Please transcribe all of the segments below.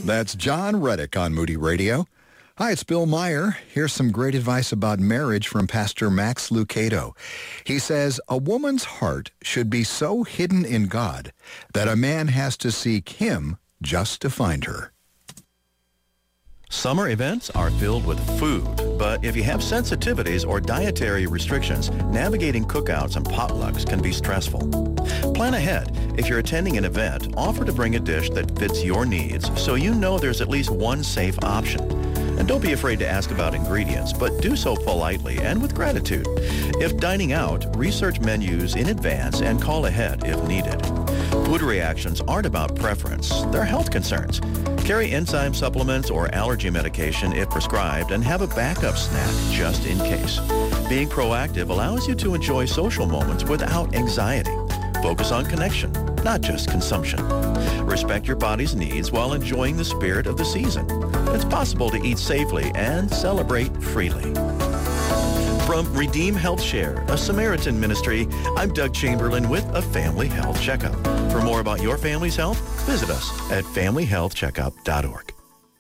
That's John Reddick on Moody Radio. Hi, it's Bill Meyer. Here's some great advice about marriage from Pastor Max Lucado. He says, a woman's heart should be so hidden in God that a man has to seek him just to find her. Summer events are filled with food, but if you have sensitivities or dietary restrictions, navigating cookouts and potlucks can be stressful. Plan ahead. If you're attending an event, offer to bring a dish that fits your needs so you know there's at least one safe option. And don't be afraid to ask about ingredients, but do so politely and with gratitude. If dining out, research menus in advance and call ahead if needed. Food reactions aren't about preference, they're health concerns. Carry enzyme supplements or allergy medication if prescribed and have a backup snack just in case. Being proactive allows you to enjoy social moments without anxiety. Focus on connection, not just consumption. Respect your body's needs while enjoying the spirit of the season. It's possible to eat safely and celebrate freely. From Redeem Health Share, a Samaritan ministry, I'm Doug Chamberlain with a Family Health Checkup. For more about your family's health, visit us at familyhealthcheckup.org.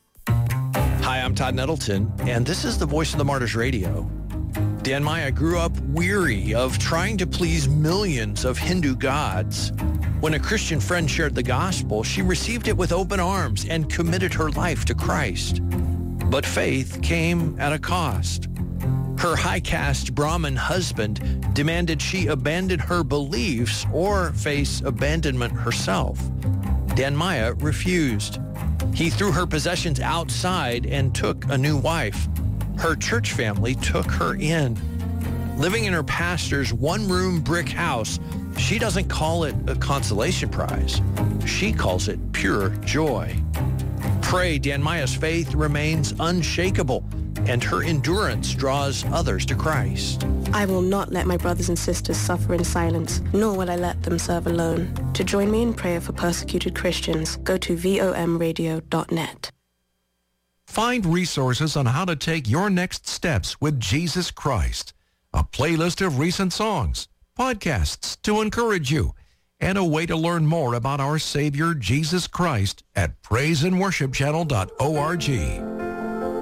Hi, I'm Todd Nettleton, and this is the Voice of the Martyrs Radio. Dan Maya grew up weary of trying to please millions of Hindu gods. When a Christian friend shared the gospel, she received it with open arms and committed her life to Christ. But faith came at a cost. Her high-caste Brahmin husband demanded she abandon her beliefs or face abandonment herself. Dan Maya refused. He threw her possessions outside and took a new wife. Her church family took her in. Living in her pastor's one-room brick house, she doesn't call it a consolation prize. She calls it pure joy. Pray Dan Maya's faith remains unshakable and her endurance draws others to Christ. I will not let my brothers and sisters suffer in silence, nor will I let them serve alone. To join me in prayer for persecuted Christians, go to vomradio.net. Find resources on how to take your next steps with Jesus Christ, a playlist of recent songs, podcasts to encourage you, and a way to learn more about our Savior Jesus Christ at praiseandworshipchannel.org.